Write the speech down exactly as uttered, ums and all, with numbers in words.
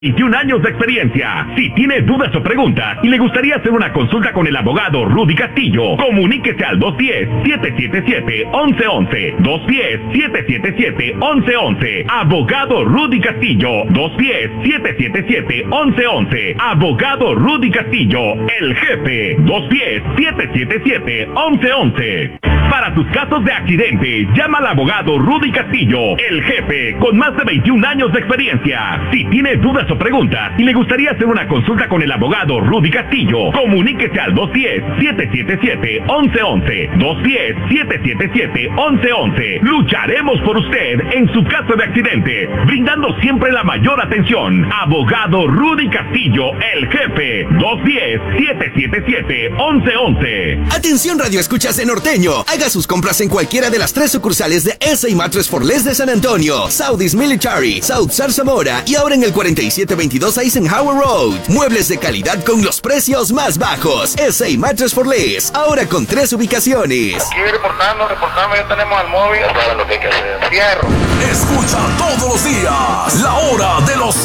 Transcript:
veintiún años de experiencia. Si tiene dudas o preguntas y le gustaría hacer una consulta con el abogado Rudy Castillo, comuníquese al dos uno cero, siete siete siete, once once. dos uno cero, siete siete siete, once once. Abogado Rudy Castillo. dos uno cero, siete siete siete, once once. Abogado Rudy Castillo, el jefe. dos uno cero, siete siete siete, once once. Para tus casos de accidente, llama al abogado Rudy Castillo, el jefe, con más de veintiún años de experiencia. Si tiene dudas o preguntas y le gustaría hacer una consulta con el abogado Rudy Castillo, comuníquese al dos uno cero, siete siete siete, once once. dos uno cero, siete siete siete, once once. Lucharemos por usted en su caso de accidente, brindando siempre la mayor atención. Abogado Rudy Castillo, el jefe. dos uno cero, siete siete siete, once once. Atención Radio Escuchas de Norteño. Haga sus compras en cualquiera de las tres sucursales de S A Mattress for Less de San Antonio, Southeast Military, South Zarzamora y ahora en el cuarenta y siete veintidós Eisenhower Road. Muebles de calidad con los precios más bajos. S A Mattress for Less, ahora con tres ubicaciones. Aquí reportando, reportando, ya tenemos al móvil. Ya saben lo que hay que hacer. Fierro. Escucha todos los días la hora de los